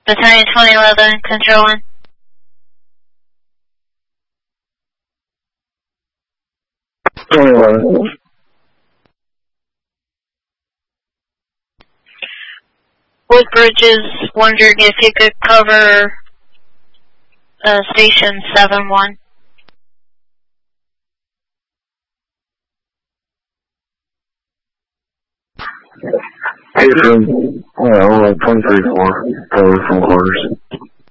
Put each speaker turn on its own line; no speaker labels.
Battalion 2011, controlling. Woodbridge is wondering if you could cover station 7-1.
Hey, from 23-4, cover from quarters.